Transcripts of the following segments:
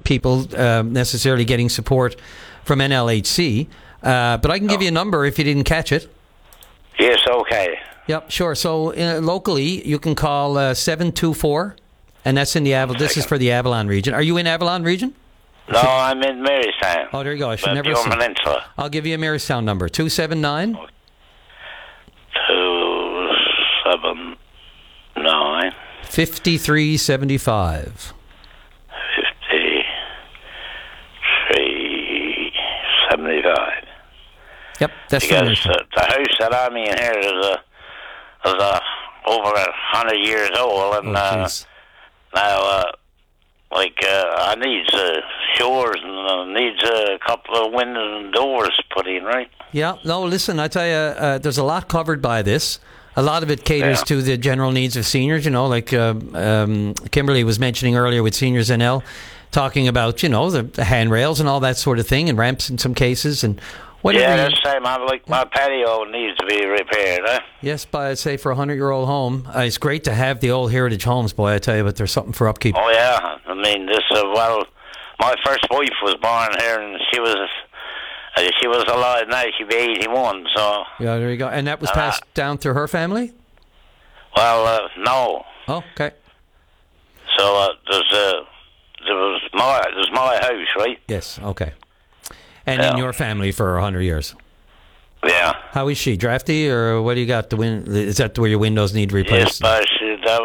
people necessarily getting support from NLHC. But I can give you a number if you didn't catch it. Yes, okay. Yep, sure. So locally, you can call 724, and that's in the This is for the Avalon region. Are you in Avalon region? No, I'm in Marystown. Oh, there you go. I should never say. Peninsula. I'll give you a Marystown number: 279 279 5375. 5375. Yep, that's because the house that I'm in here is over 100 years old, and now I need shores and needs a couple of windows and doors put in, right? Yeah. No, listen, I tell you, there's a lot covered by this. A lot of it caters to the general needs of seniors. You know, like Kimberly was mentioning earlier with Seniors NL, talking about the handrails and all that sort of thing, and ramps in some cases, and whatever. Yeah, that's the same. My patio needs to be repaired, huh? Yes, but I'd say for a 100-year-old home, it's great to have the old heritage homes, boy, I tell you, but there's something for upkeep. Oh, yeah. I mean, my first wife was born here, and she was alive now. She'd be 81, so... Yeah, there you go. And that was passed down through her family? Well, no. Oh, okay. So, there's my house, right? Yes, okay. And in your family for 100 years. Yeah. How is she? Drafty, or what do you got? Is that where your windows need replaced? Yes, but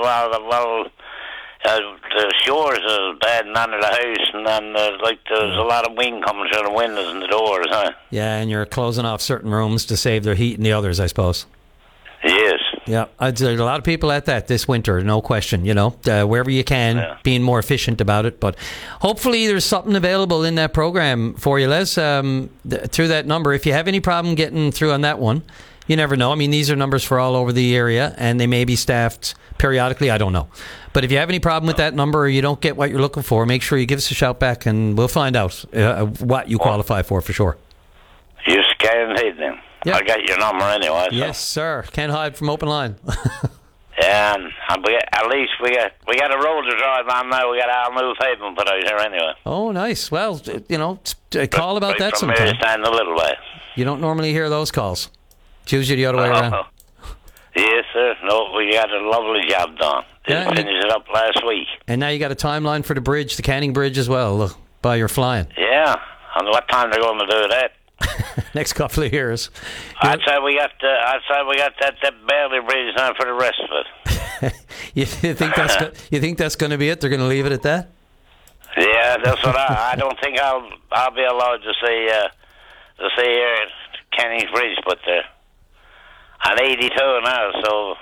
the shores are bad and under the house, and then there's a lot of wind coming through the windows and the doors, huh? Yeah, and you're closing off certain rooms to save their heat in the others, I suppose. Yes. Yeah, there's a lot of people at that this winter, no question, wherever you can, being more efficient about it. But hopefully there's something available in that program for you, Les, through that number. If you have any problem getting through on that one, you never know. I mean, these are numbers for all over the area, and they may be staffed periodically. I don't know. But if you have any problem with that number or you don't get what you're looking for, make sure you give us a shout back, and we'll find out what you qualify for sure. You guaranteed them. Yep. I got your number anyway. So. Yes, sir. Can't hide from open line. And at least we got a road to drive on now. We got our new pavement put out here anyway. Oh, nice. Well, call about that sometime. From Marystown a little way. You don't normally hear those calls. It's usually the other way around. Yes, sir. No, we got a lovely job done. Just finished it up last week. And now you got a timeline for the bridge, the Canning Bridge as well, by your flying. Yeah. And what time they're going to do that? Next couple of years. I'd say we got that Bailey Bridge now for the rest of it. You think that's going to be it? They're going to leave it at that? Yeah, that's what I don't think I'll be allowed to see Canning Bridge put there. I'm 82 now, so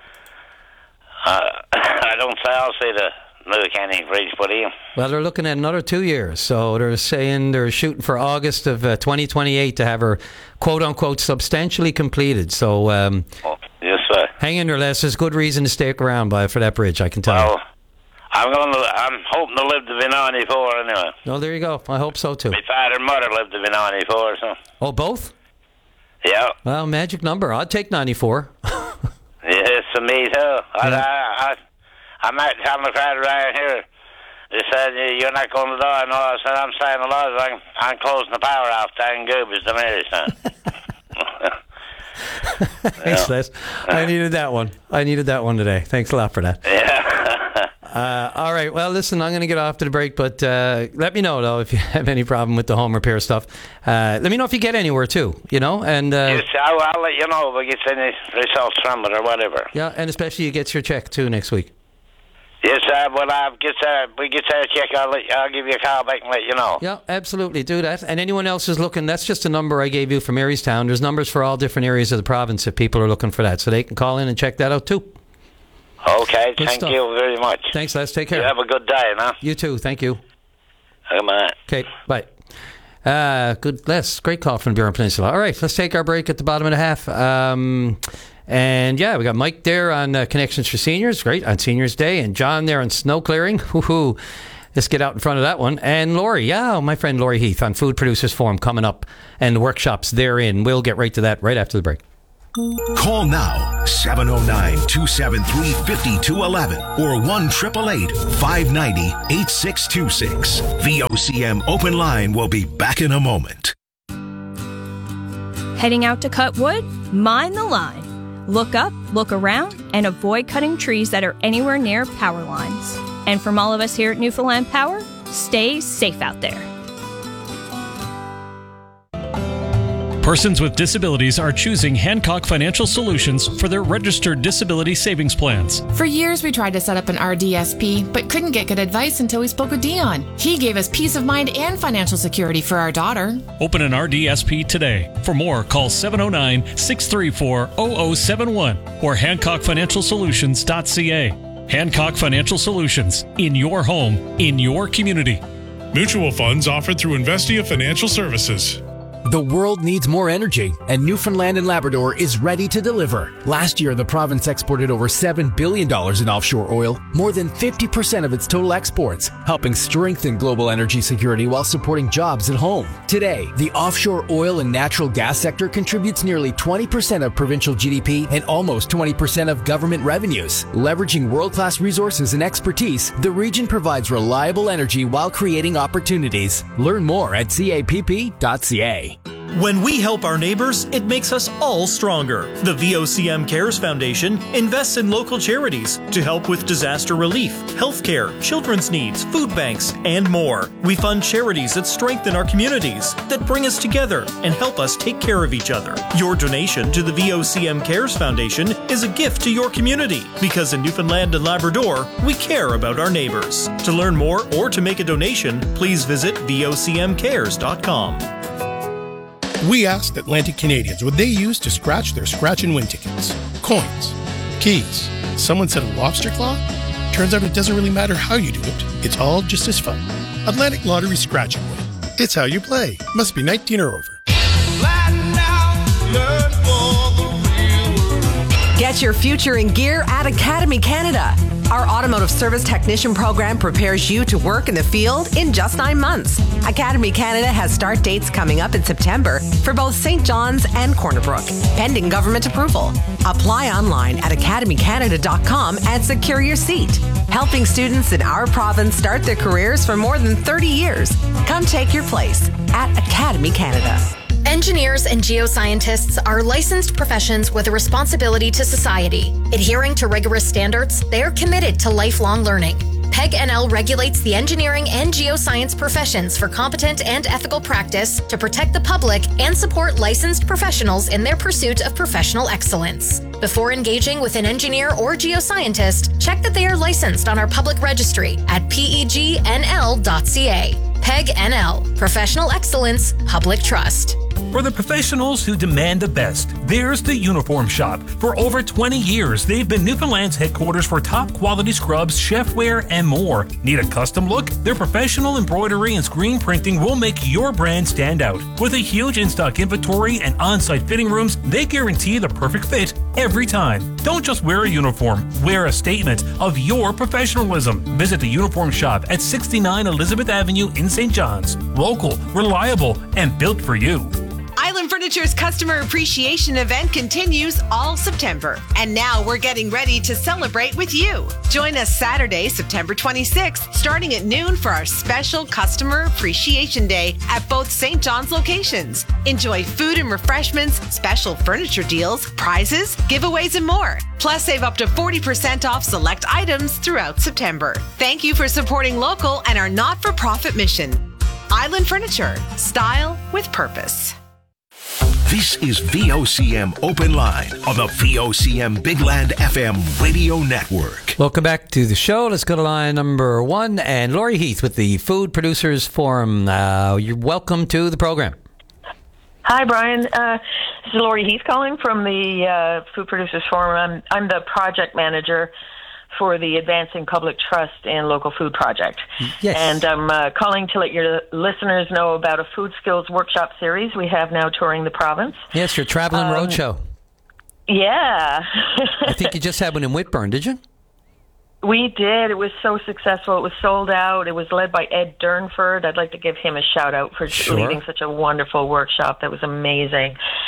I don't say I'll see the new Canning Bridge put in. Well, they're looking at another 2 years, so they're saying they're shooting for August of 2028 to have her, quote-unquote, substantially completed. So yes, sir. Hang in there, Les. There's good reason to stick around for that bridge, I can tell you. I'm hoping to live to be 94 anyway. Oh, there you go. I hope so, too. My father and mother lived to be 94, so... Oh, both? Yeah. Well, magic number. I'd take 94. Yes, to me, too. I might tell my father right here. They said, you're not going to die. No, I said, I'm saying alive. I'm closing the power off down Goobers to Marystown. Thanks, Les. I needed that one today. Thanks a lot for that. Yeah. All right. Well, listen, I'm going to get off to the break, but let me know, though, if you have any problem with the home repair stuff. Let me know if you get anywhere, too, and... yes, I'll let you know if I get any results from it or whatever. Yeah, and especially you get your check, too, next week. Yes, when we get that check, I'll give you a call back and let you know. Yeah, absolutely. Do that. And anyone else is looking, that's just a number I gave you for Marystown. There's numbers for all different areas of the province if people are looking for that. So they can call in and check that out, too. Okay, thank you very much. Thanks, Les. Take care. You have a good day, man. You too. Thank you. Bye. Okay, bye. Good, Les. Great call from the Burin Peninsula. All right, let's take our break at the bottom of the half. And yeah, we got Mike there on Connections for Seniors, great, on Seniors Day, and John there on snow clearing. Woohoo! Let's get out in front of that one. And Laurie, my friend Laurie Heath on Food Producers Forum coming up, and the workshops therein. We'll get right to that right after the break. Call now, 709-273-5211 or 1-888-590-8626. VOCM Open Line will be back in a moment. Heading out to cut wood? Mind the line. Look up, look around, and avoid cutting trees that are anywhere near power lines. And from all of us here at Newfoundland Power, stay safe out there. Persons with disabilities are choosing Hancock Financial Solutions for their registered disability savings plans. For years, we tried to set up an RDSP, but couldn't get good advice until we spoke with Dion. He gave us peace of mind and financial security for our daughter. Open an RDSP today. For more, call 709-634-0071 or HancockFinancialSolutions.ca. Hancock Financial Solutions. In your home, in your community. Mutual funds offered through Investia Financial Services. The world needs more energy, and Newfoundland and Labrador is ready to deliver. Last year, the province exported over $7 billion in offshore oil, more than 50% of its total exports, helping strengthen global energy security while supporting jobs at home. Today, the offshore oil and natural gas sector contributes nearly 20% of provincial GDP and almost 20% of government revenues. Leveraging world-class resources and expertise, the region provides reliable energy while creating opportunities. Learn more at capp.ca. When we help our neighbors, it makes us all stronger. The VOCM Cares Foundation invests in local charities to help with disaster relief, healthcare, children's needs, food banks, and more. We fund charities that strengthen our communities, that bring us together and help us take care of each other. Your donation to the VOCM Cares Foundation is a gift to your community, because in Newfoundland and Labrador, we care about our neighbors. To learn more or to make a donation, please visit vocmcares.com. We asked Atlantic Canadians what they use to scratch their scratch and win tickets. Coins, keys. Someone said a lobster claw? Turns out it doesn't really matter how you do it. It's all just as fun. Atlantic Lottery Scratch and Win. It's how you play. Must be 19 or over. Get your future in gear at Academy Canada. Our automotive service technician program prepares you to work in the field in just 9 months. Academy Canada has start dates coming up in September for both St. John's and Corner Brook, pending government approval. Apply online at academycanada.com and secure your seat. Helping students in our province start their careers for more than 30 years. Come take your place at Academy Canada. Engineers and geoscientists are licensed professions with a responsibility to society. Adhering to rigorous standards, they are committed to lifelong learning. PEG NL regulates the engineering and geoscience professions for competent and ethical practice to protect the public and support licensed professionals in their pursuit of professional excellence. Before engaging with an engineer or geoscientist, check that they are licensed on our public registry at pegnl.ca. PEG NL, Professional Excellence, Public Trust. For the professionals who demand the best, there's the Uniform Shop. For over 20 years, they've been Newfoundland's headquarters for top quality scrubs, chefware, and more. Need a custom look? Their professional embroidery and screen printing will make your brand stand out. With a huge in-stock inventory and on-site fitting rooms, they guarantee the perfect fit every time. Don't just wear a uniform, wear a statement of your professionalism. Visit the Uniform Shop at 69 Elizabeth Avenue in St. John's. Local, reliable, and built for you. Island Furniture's Customer Appreciation Event continues all September. And now we're getting ready to celebrate with you. Join us Saturday, September 26th, starting at noon for our special Customer Appreciation Day at both St. John's locations. Enjoy food and refreshments, special furniture deals, prizes, giveaways, and more. Plus, save up to 40% off select items throughout September. Thank you for supporting local and our not-for-profit mission. Island Furniture. Style with purpose. This is VOCM Open Line on the VOCM Big Land FM radio network. Welcome back to the show. Let's go to line number 1 and Laurie Heath with the Food Producers Forum. You're welcome to the program. Hi, Brian. This is Laurie Heath calling from the Food Producers Forum. I'm the project manager for the Advancing Public Trust in Local Food Project. Yes. And I'm calling to let your listeners know about a food skills workshop series we have now touring the province. Yes, your traveling roadshow. Yeah. I think you just had one in Whitburn, did you? We did. It was so successful. It was sold out. It was led by Ed Durnford. I'd like to give him a shout out for leading such a wonderful workshop. That was amazing.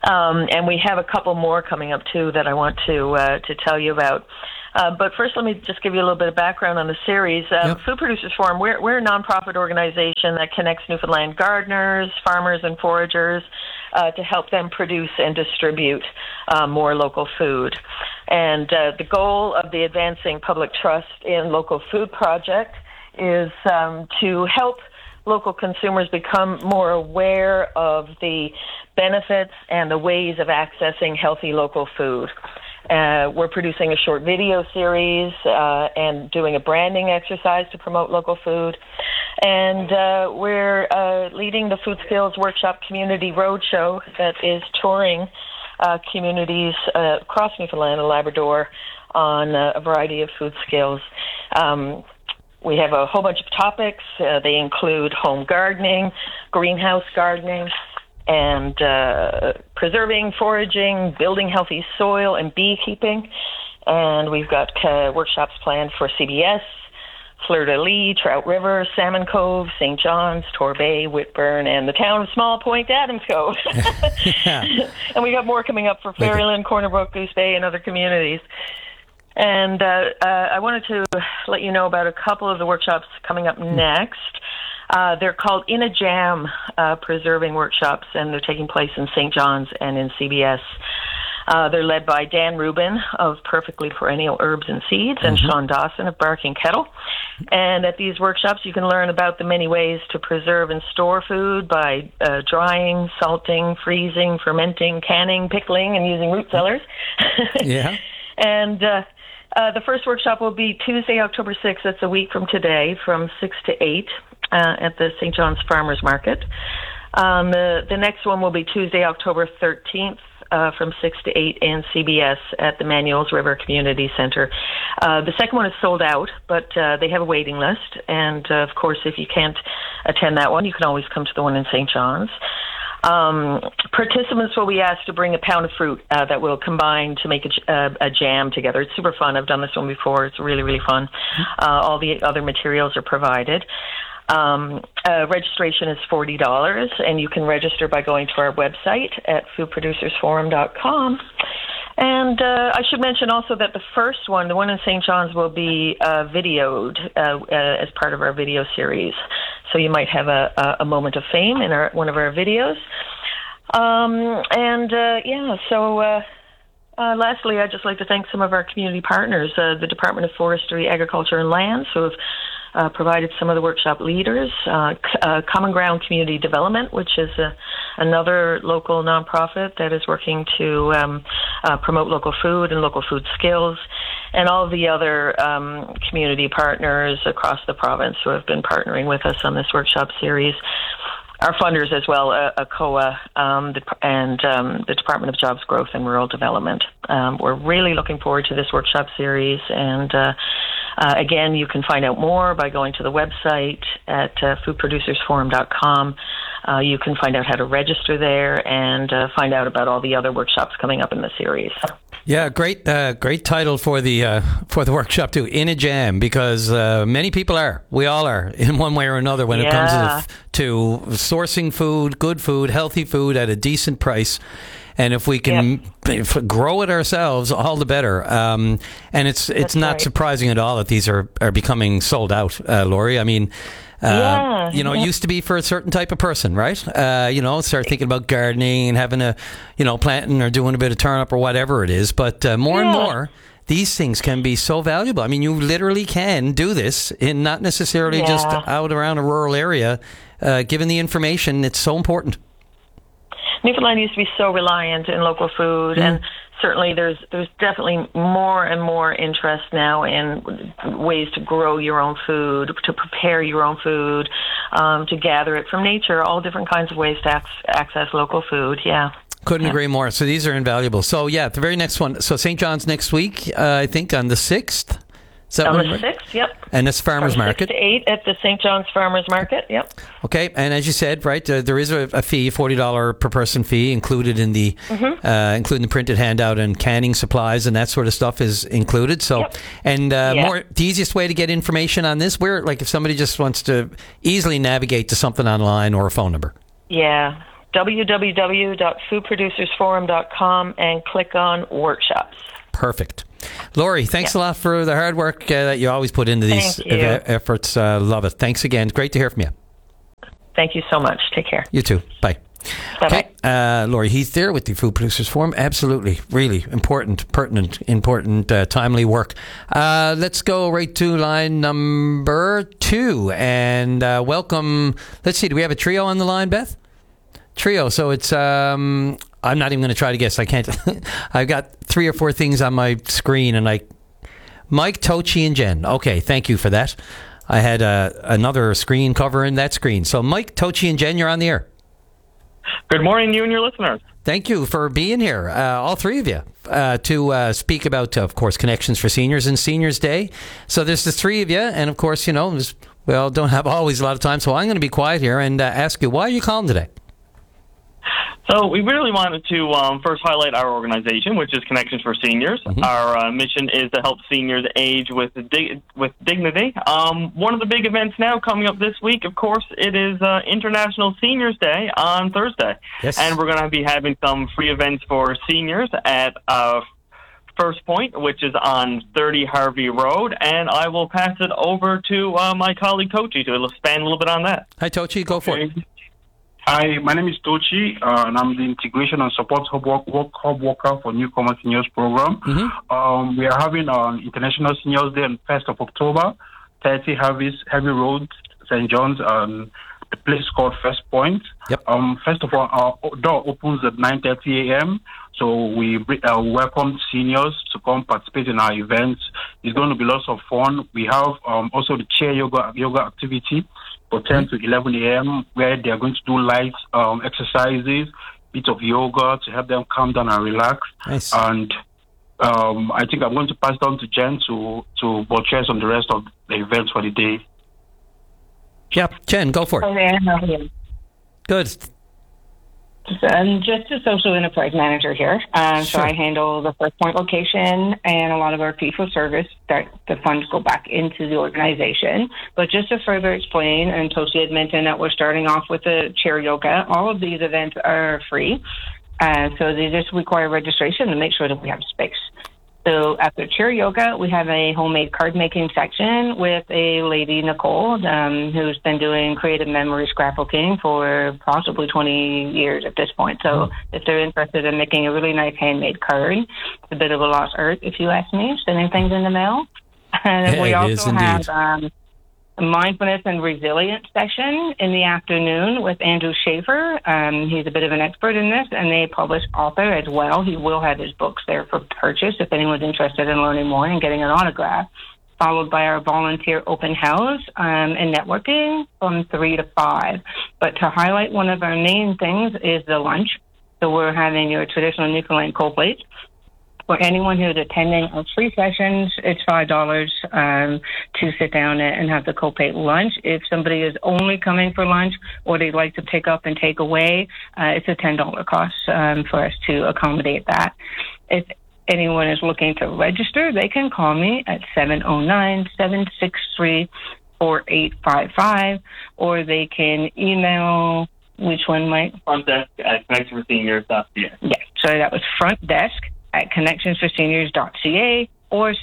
And we have a couple more coming up, too, that I want to tell you about. But first, let me just give you a little bit of background on the series. Food Producers Forum, we're a nonprofit organization that connects Newfoundland gardeners, farmers, and foragers to help them produce and distribute more local food. And the goal of the Advancing Public Trust in Local Food project is to help local consumers become more aware of the benefits and the ways of accessing healthy local food. We're producing a short video series and doing a branding exercise to promote local food. And we're leading the Food Skills Workshop Community Roadshow that is touring communities across Newfoundland and Labrador on a variety of food skills. We have a whole bunch of topics. They include home gardening, greenhouse gardening, and preserving, foraging, building healthy soil, and beekeeping. And we've got workshops planned for CBS, Fleur-de-Lis, Trout River, Salmon Cove, St. John's, Torbay, Whitburn, and the town of Small Point, Adams Cove. And we got more coming up for Ferryland, Corner Brook, Goose Bay, and other communities. And I wanted to let you know about a couple of the workshops coming up next. They're called In a Jam Preserving Workshops, and they're taking place in St. John's and in CBS. They're led by Dan Rubin of Perfectly Perennial Herbs and Seeds and Sean Dawson of Barking Kettle. And at these workshops, you can learn about the many ways to preserve and store food by drying, salting, freezing, fermenting, canning, pickling, and using root cellars. Yeah. And the first workshop will be Tuesday, October 6th. That's a week from today, from 6 to 8 at the St. John's Farmers Market. The next one will be Tuesday, October 13th. From 6 to 8 in CBS at the Manuels River Community Center. The second one is sold out, but they have a waiting list. And, of course, if you can't attend that one, you can always come to the one in St. John's. Participants will be asked to bring a pound of fruit that will combine to make a jam together. It's super fun. I've done this one before. It's really, really fun. All the other materials are provided. Registration is $40, and you can register by going to our website at foodproducersforum.com. And I should mention also that the first one, the one in St. John's, will be videoed as part of our video series. So you might have a moment of fame in one of our videos. Lastly, I'd just like to thank some of our community partners, the Department of Forestry, Agriculture and Lands, who have provided some of the workshop leaders, Common Ground Community Development, which is another local nonprofit that is working to promote local food and local food skills, and all of the other community partners across the province who have been partnering with us on this workshop series. Our funders as well, ACOA and the Department of Jobs Growth and Rural Development. We're really looking forward to this workshop series, and again, you can find out more by going to the website at foodproducersforum.com. You can find out how to register there and find out about all the other workshops coming up in the series. Yeah, great title for the workshop too. In a Jam, because many people we all are in one way or another when it comes to sourcing food, good food, healthy food at a decent price. And if we can grow it ourselves, all the better. And it's not surprising at all that these are becoming sold out, Laurie. I mean, it used to be for a certain type of person, right? Start thinking about gardening and having planting or doing a bit of turnip or whatever it is. But more and more, these things can be so valuable. I mean, you literally can do this in not necessarily just out around a rural area. Given the information, it's so important. Newfoundland used to be so reliant in local food, and certainly there's definitely more and more interest now in ways to grow your own food, to prepare your own food, to gather it from nature, all different kinds of ways to access local food, Couldn't agree more. So these are invaluable. So, the very next one. So St. John's next week, I think, on the 6th. On the 6th, yep. And it's Farmers Market. 6 to 8 at the St. John's Farmers Market, yep. Okay, and as you said, right, there is a fee, $40 per person fee included in the, including the printed handout, and canning supplies and that sort of stuff is included. So, the easiest way to get information on this, if somebody just wants to easily navigate to something online or a phone number. Yeah. www.foodproducersforum.com and click on workshops. Perfect. Lori, thanks a lot for the hard work that you always put into these efforts. Love it. Thanks again. Great to hear from you. Thank you so much. Take care. You too. Bye. Bye-bye. Okay, Lori, he's there with the Food Producers Forum. Absolutely. Really important, pertinent, important, timely work. Let's go right to line number 2 and welcome. Let's see, do we have a trio on the line, Beth? Trio. So it's, I'm not even going to try to guess. I can't. I've got 3 or 4 things on my screen and Mike, Tochi, and Jen. Okay, thank you for that. I had another screen covering that screen. So Mike, Tochi, and Jen, you're on the air. Good morning, you and your listeners. Thank you for being here, all 3 of you, to speak about, of course, Connections for Seniors and Seniors Day. So there's the 3 of you, and of course, don't have always a lot of time, so I'm going to be quiet here and ask you, why are you calling today? So we really wanted to first highlight our organization, which is Connections for Seniors. Mm-hmm. Our mission is to help seniors age with dignity. One of the big events now coming up this week, of course, it is International Seniors Day on Thursday. Yes. And we're going to be having some free events for seniors at First Point, which is on 30 Harvey Road. And I will pass it over to my colleague, Tochi, to expand a little bit on that. Hi, Tochi. Go for it. Hi, my name is Tochi, and I'm the Integration and Support Hub Worker for Newcomer Seniors Program. Mm-hmm. We are having an International Seniors Day on 1st of October, 30 Harvey Road, St. John's, the place is called First Point. Yep. First of all, our door opens at 9:30 a.m., so we welcome seniors to come participate in our events. It's going to be lots of fun. We have also the chair yoga activity for 10 to 11 a.m., where they are going to do light exercises, bit of yoga to help them calm down and relax. Nice. And I think I'm going to pass it on to Jen to buttress on the rest of the events for the day. Yeah, Jen, go for it. Hi there, how are you? Good. I'm just a social enterprise manager here. Sure. So I handle the First Point location and a lot of our fee-for-service that the funds go back into the organization. But just to further explain, and Toshi had mentioned that we're starting off with the chair yoga. All of these events are free. So they just require registration to make sure that we have space. So after chair yoga, we have a homemade card making section with a lady, Nicole, who's been doing creative memory scrapbooking for possibly 20 years at this point. So if they're interested in making a really nice handmade card, it's a bit of a lost art, if you ask me, sending things in the mail. And we also have a mindfulness and resilience session in the afternoon with Andrew Schaefer. He's a bit of an expert in this, and a published author as well. He will have his books there for purchase if anyone's interested in learning more and getting an autograph. Followed by our volunteer open house and networking from 3 to 5. But to highlight one of our main things is the lunch. So we're having your traditional Newfoundland cold plates. For anyone who's attending our free sessions, it's $5 to sit down and have the co-plate lunch. If somebody is only coming for lunch or they'd like to pick up and take away, it's a $10 cost for us to accommodate that. If anyone is looking to register, they can call me at 709-763-4855, or they can email, which one, Mike? Front desk at connectionsforseniors.ca. Yeah, so that was front desk at connectionsforseniors.ca or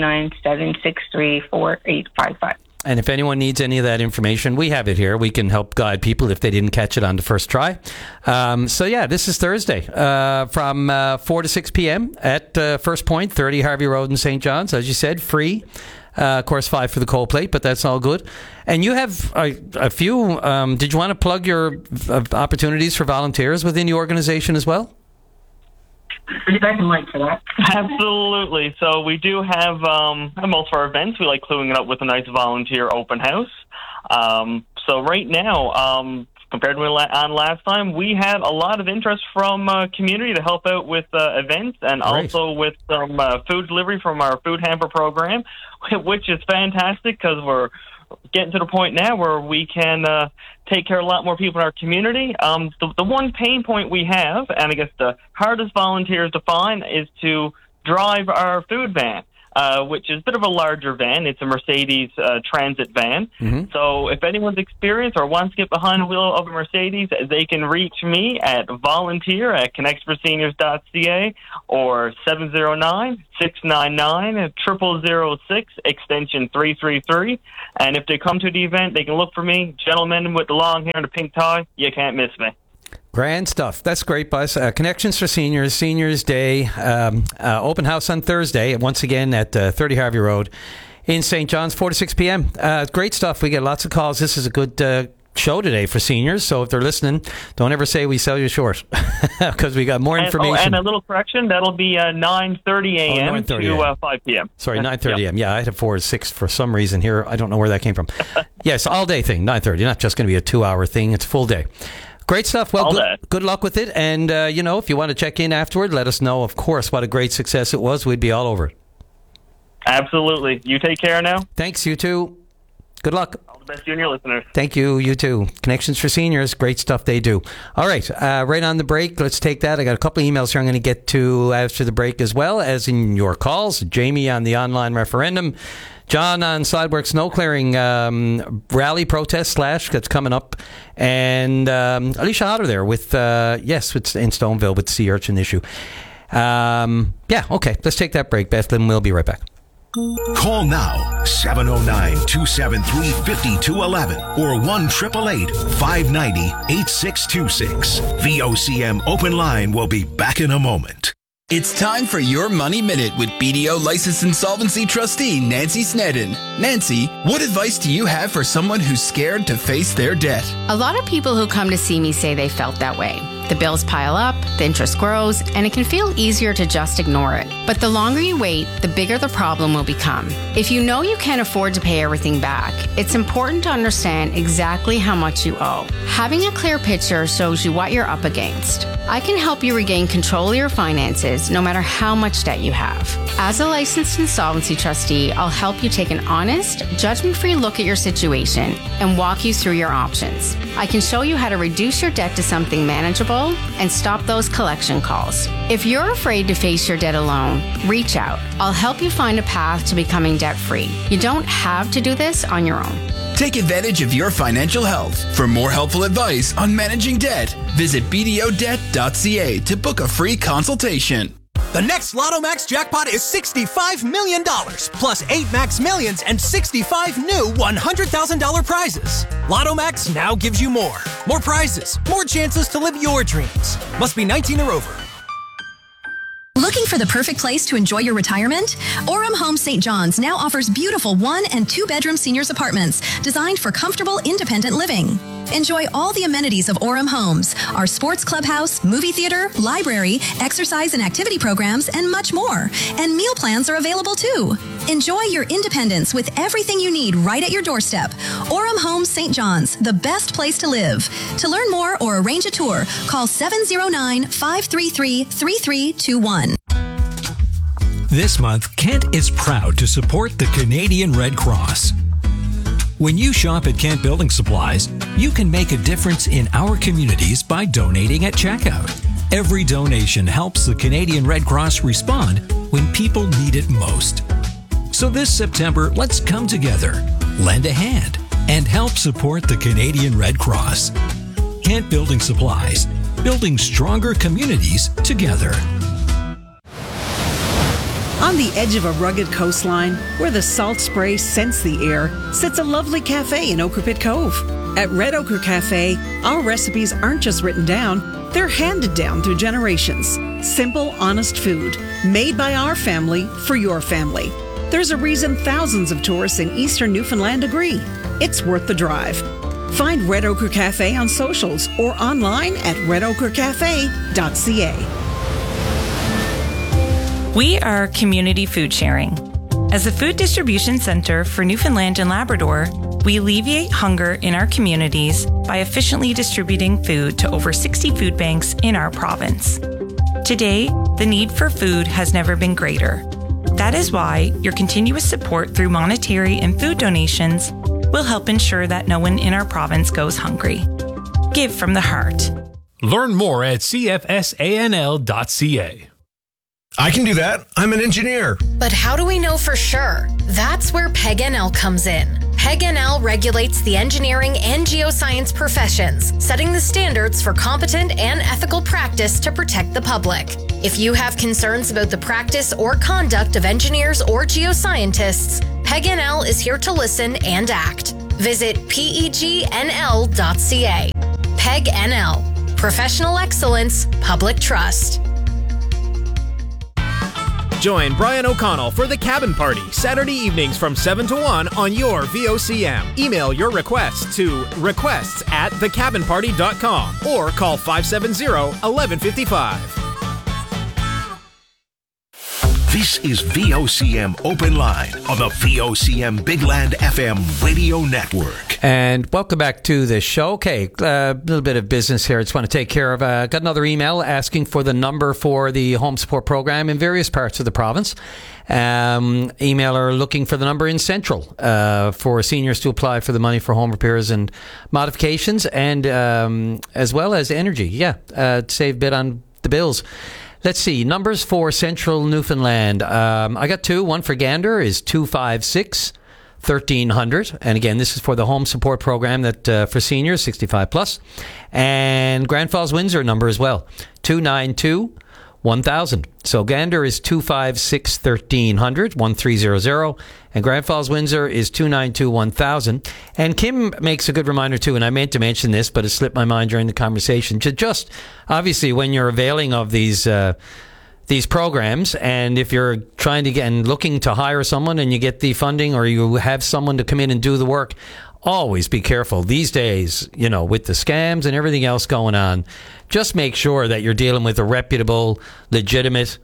709-763-4855. And if anyone needs any of that information, we have it here. We can help guide people if they didn't catch it on the first try. So, yeah, this is Thursday from 4 to 6 p.m. at First Point, 30 Harvey Road in St. John's. As you said, free. Of course, $5 for the cold plate, but that's all good. And you have a few. Did you want to plug your opportunities for volunteers within the organization as well? Back in line for that. Absolutely. So we do have most of our events. We like cluing it up with a nice volunteer open house. So right now, compared to on last time, we had a lot of interest from community to help out with events and also with some food delivery from our food hamper program, which is fantastic because we're getting to the point now where we can take care of a lot more people in our community. The one pain point we have, and I guess the hardest volunteers to find, is to drive our food van. which is a bit of a larger van. It's a Mercedes Transit van. Mm-hmm. So if anyone's experienced or wants to get behind the wheel of a Mercedes, they can reach me at volunteer@connectsforseniors.ca or 709-699-0006, extension 333. And if they come to the event, they can look for me. Gentleman with the long hair and the pink tie, you can't miss me. Grand stuff. That's great, Buzz. Connections for Seniors, Seniors Day, open house on Thursday, once again at 30 Harvey Road in St. John's, 4 to 6 p.m. Great stuff. We get lots of calls. This is a good show today for seniors, so if they're listening, don't ever say we sell you short, because we got more information. And a little correction, that'll be 9:30 a.m. to 5 p.m. Sorry, 9:30 a.m. Yeah, I had 4 to 6 for some reason here. I don't know where that came from. Yes, all day thing, 9:30. Not just going to be a 2-hour thing. It's full day. Great stuff. Well, good luck with it. And, if you want to check in afterward, let us know, of course, what a great success it was. We'd be all over it. Absolutely. You take care now. Thanks, you too. Good luck. All the best to you and your listeners. Thank you. You too. Connections for Seniors. Great stuff they do. All right. Right on the break. Let's take that. I got a couple of emails here I'm going to get to after the break, as well as in your calls. Jamie on the online referendum. John on Sidework Snow Clearing rally protest / that's coming up. And Alicia Hodder there with, it's in Stoneville with the sea urchin issue. Okay. Let's take that break, Beth, and we'll be right back. Call now, 709-273-5211 or 1-888-590-8626. VOCM Open Line will be back in a moment. It's time for your Money Minute with BDO licensed insolvency trustee Nancy Snedden. Nancy, what advice do you have for someone who's scared to face their debt? A lot of people who come to see me say they felt that way. The bills pile up, the interest grows, and it can feel easier to just ignore it. But the longer you wait, the bigger the problem will become. If you know you can't afford to pay everything back, it's important to understand exactly how much you owe. Having a clear picture shows you what you're up against. I can help you regain control of your finances no matter how much debt you have. As a licensed insolvency trustee, I'll help you take an honest, judgment-free look at your situation and walk you through your options. I can show you how to reduce your debt to something manageable and stop those collection calls. If you're afraid to face your debt alone, reach out. I'll help you find a path to becoming debt-free. You don't have to do this on your own. Take advantage of your financial health. For more helpful advice on managing debt, visit bdodebt.ca to book a free consultation. The next Lotto Max jackpot is $65 million, plus 8 Max Millions and 65 new $100,000 prizes. Lotto Max now gives you more. More prizes, more chances to live your dreams. Must be 19 or over. Looking for the perfect place to enjoy your retirement? Orem Homes St. John's now offers beautiful 1- and 2-bedroom seniors apartments designed for comfortable, independent living. Enjoy all the amenities of Orem Homes, our sports clubhouse, movie theater, library, exercise and activity programs, and much more. And meal plans are available too. Enjoy your independence with everything you need right at your doorstep. Orem Homes St. John's, the best place to live. To learn more or arrange a tour, call 709-533-3321. This month, Kent is proud to support the Canadian Red Cross. When you shop at Kent Building Supplies, you can make a difference in our communities by donating at checkout. Every donation helps the Canadian Red Cross respond when people need it most. So this September, let's come together, lend a hand, and help support the Canadian Red Cross. Kent Building Supplies, building stronger communities together. On the edge of a rugged coastline, where the salt spray scents the air, sits a lovely cafe in Ochre Pit Cove. At Red Ochre Cafe, our recipes aren't just written down, they're handed down through generations. Simple, honest food, made by our family for your family. There's a reason thousands of tourists in eastern Newfoundland agree. It's worth the drive. Find Red Ochre Cafe on socials or online at redochrecafe.ca. We are community food sharing. As a food distribution center for Newfoundland and Labrador, we alleviate hunger in our communities by efficiently distributing food to over 60 food banks in our province. Today, the need for food has never been greater. That is why your continuous support through monetary and food donations will help ensure that no one in our province goes hungry. Give from the heart. Learn more at cfsanl.ca. I can do that. I'm an engineer. But how do we know for sure? That's where PEG-NL comes in. PEG-NL regulates the engineering and geoscience professions, setting the standards for competent and ethical practice to protect the public. If you have concerns about the practice or conduct of engineers or geoscientists, PEG-NL is here to listen and act. Visit pegnl.ca. PEG-NL. Professional excellence, public trust. Join Brian O'Connell for The Cabin Party, Saturday evenings from 7 to 1 on your VOCM. Email your requests to requests@thecabinparty.com or call 570-1155. This is VOCM Open Line on the VOCM Big Land FM radio network. And welcome back to the show. Okay, a little bit of business here I just want to take care of. Got another email asking for the number for the home support program in various parts of the province. Emailer looking for the number in Central for seniors to apply for the money for home repairs and modifications, and as well as energy. To save a bit on the bills. Let's see, numbers for Central Newfoundland. I got two. One for Gander is 256-1300. And again, this is for the home support program that for seniors 65 plus. And Grand Falls Windsor number as well, 292-1000. So Gander is 256-1300, 1300. And Grand Falls Windsor is 292-1000. And Kim makes a good reminder too, and I meant to mention this, but it slipped my mind during the conversation, to just, obviously, when you're availing of these programs, and if you're trying to get and looking to hire someone and you get the funding or you have someone to come in and do the work, always be careful. These days, with the scams and everything else going on, just make sure that you're dealing with a reputable, legitimate,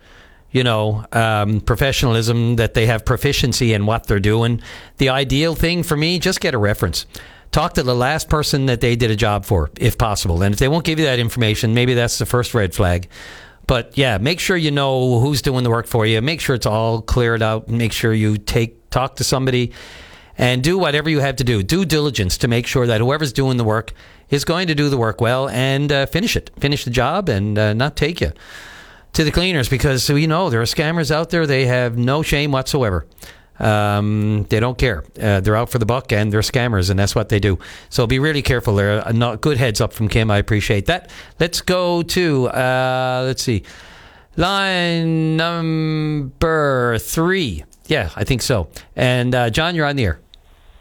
professionalism, that they have proficiency in what they're doing. The ideal thing for me, just get a reference. Talk to the last person that they did a job for, if possible. And if they won't give you that information, maybe that's the first red flag. But yeah, make sure you know who's doing the work for you. Make sure it's all cleared out. Make sure you talk to somebody and do whatever you have to do. Due diligence to make sure that whoever's doing the work is going to do the work well and finish the job, and not take you to the cleaners, because there are scammers out there. They have no shame whatsoever. They don't care. They're out for the buck, and they're scammers, and that's what they do. So be really careful there. Good heads up from Kim. I appreciate that. Let's go to, let's see, line number 3. Yeah, I think so. And John, you're on the air.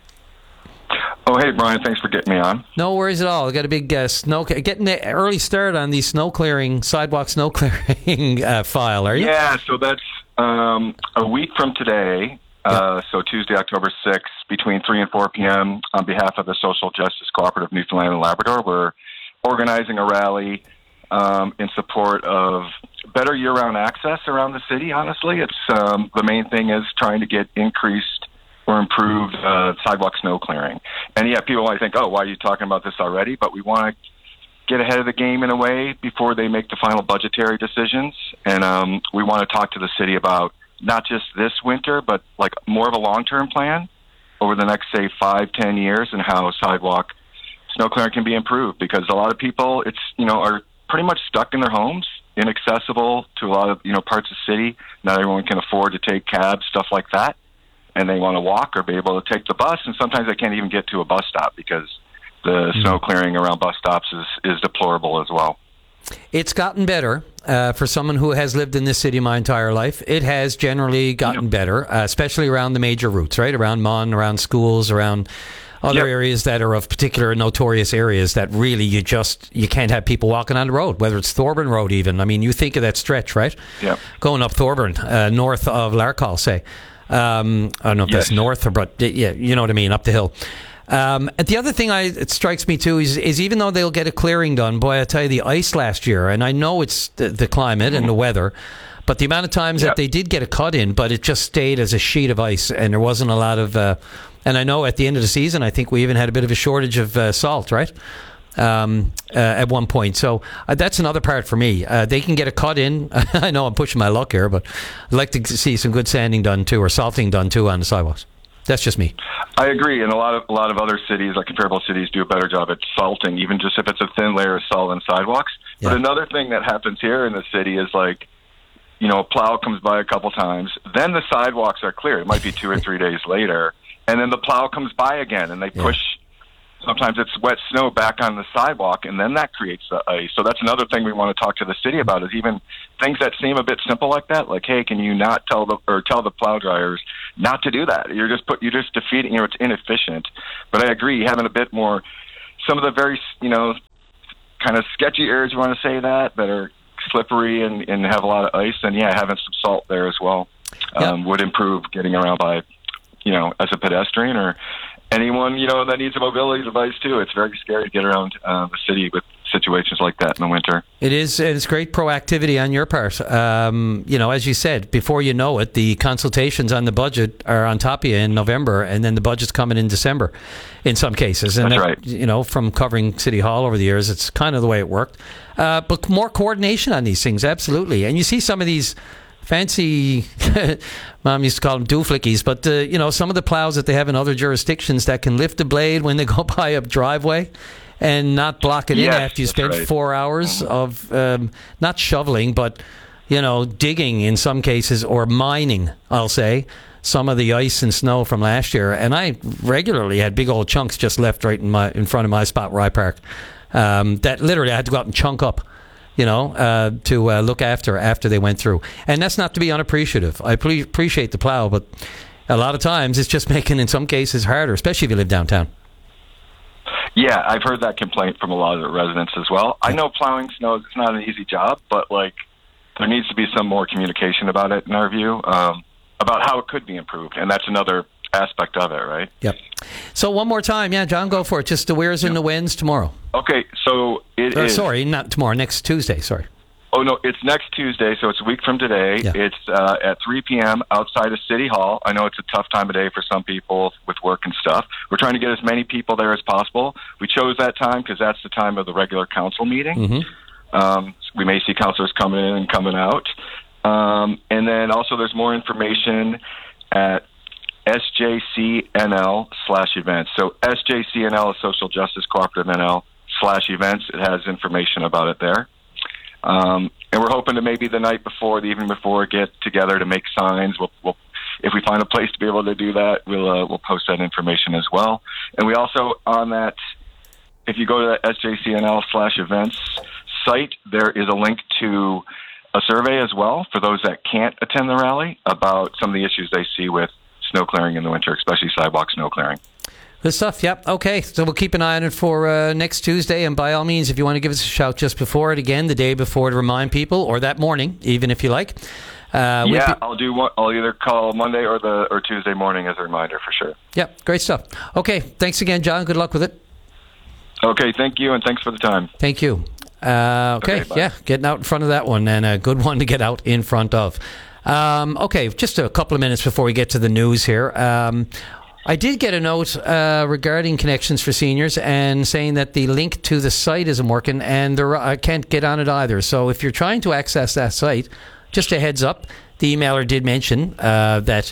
Oh, hey, Brian. Thanks for getting me on. No worries at all. I got a big getting the early start on the sidewalk snow clearing file, are you? Yeah, so that's a week from today. So Tuesday, October 6th, between 3 and 4 p.m., on behalf of the Social Justice Cooperative Newfoundland and Labrador, we're organizing a rally in support of better year-round access around the city, honestly. It's the main thing is trying to get increased or improved sidewalk snow clearing. And yeah, people might think, oh, why are you talking about this already? But we want to get ahead of the game in a way before they make the final budgetary decisions. And we want to talk to the city about not just this winter, but like more of a long-term plan over the next, say, 5-10 years, and how sidewalk snow clearing can be improved. Because a lot of people, are pretty much stuck in their homes, inaccessible to a lot of, parts of the city. Not everyone can afford to take cabs, stuff like that. And they want to walk or be able to take the bus, and sometimes they can't even get to a bus stop because the snow clearing around bus stops is deplorable as well. It's gotten better for someone who has lived in this city my entire life. It has generally gotten better, especially around the major routes, right? Around Mon, around schools, around other areas that are of particular notorious areas that really you can't have people walking on the road, whether it's Thorburn Road even. I mean, you think of that stretch, right? Yeah. Going up Thorburn, north of Larcall, say. I don't know if that's north, but yeah, you know what I mean, up the hill. And the other thing it strikes me too is even though they'll get a clearing done, boy, I tell you, the ice last year, and I know it's the climate and the weather, but the amount of times that they did get a cut in, but it just stayed as a sheet of ice, and there wasn't a lot of, and I know at the end of the season, I think we even had a bit of a shortage of salt, right? At one point. So that's another part for me. They can get a cut in. I know I'm pushing my luck here, but I'd like to see some good sanding done too, or salting done too on the sidewalks. That's just me. I agree, and a lot of other cities, like comparable cities, do a better job at salting, even just if it's a thin layer of salt on sidewalks. Yeah. But another thing that happens here in the city is, like, a plow comes by a couple times, then the sidewalks are clear. It might be 2 or 3 days later, and then the plow comes by again, and they push. Sometimes it's wet snow back on the sidewalk, and then that creates the ice. So that's another thing we want to talk to the city about, is even things that seem a bit simple like that. Like, hey, can you not tell the plow dryers not to do that? You're just defeating. It's inefficient. But I agree, having a bit more. Some of the very kind of sketchy areas, you want to say that are slippery and have a lot of ice, and having some salt there as well would improve getting around by, as a pedestrian or anyone, that needs a mobility device too. It's very scary to get around the city with situations like that in the winter. It is. It's great proactivity on your part. As you said, before you know it, the consultations on the budget are on top of you in November, and then the budget's coming in December in some cases. And that's right. From covering City Hall over the years, it's kind of the way it worked. But more coordination on these things, absolutely. And you see some of these fancy, Mom used to call them dooflickies, but some of the plows that they have in other jurisdictions that can lift the blade when they go by a driveway and not block it in after you spend 4 hours of not shoveling, but digging in some cases, or mining, I'll say, some of the ice and snow from last year. And I regularly had big old chunks just left right in front of my spot where I park. That literally I had to go out and chunk up, to look after they went through. And that's not to be unappreciative. I appreciate the plow, but a lot of times it's just making, in some cases, harder, especially if you live downtown. Yeah, I've heard that complaint from a lot of the residents as well. I know plowing snow is not an easy job, but there needs to be some more communication about it, in our view, about how it could be improved. And that's another aspect of it, right? Yep. So one more time, John, go for it. Just the where's and the when's tomorrow. Okay, so it is... Sorry, not tomorrow, next Tuesday, sorry. Oh, no, it's next Tuesday, so it's a week from today. Yeah. It's at 3 p.m. outside of City Hall. I know it's a tough time of day for some people with work and stuff. We're trying to get as many people there as possible. We chose that time because that's the time of the regular council meeting. Mm-hmm. We may see councilors coming in and coming out. And then also there's more information at SJCNL/events. So SJCNL is Social Justice Cooperative NL/events. It has information about it there. And we're hoping to maybe the night before, the evening before, get together to make signs. We'll if we find a place to be able to do that, we'll post that information as well. And we also, on that, if you go to the SJCNL/events site, there is a link to a survey as well for those that can't attend the rally about some of the issues they see with snow clearing in the winter, especially sidewalk snow clearing. Good stuff, yep. Okay, so we'll keep an eye on it for next Tuesday, and by all means, if you want to give us a shout just before it, again, the day before, to remind people, or that morning, even if you like. I'll either call Monday or Tuesday morning as a reminder for sure. Yep, great stuff. Okay, thanks again, John. Good luck with it. Okay, thank you, and thanks for the time. Thank you. Okay, getting out in front of that one, and a good one to get out in front of. Okay, just a couple of minutes before we get to the news here. I did get a note regarding Connections for Seniors and saying that the link to the site isn't working, and I can't get on it either. So if you're trying to access that site, just a heads up, the emailer did mention that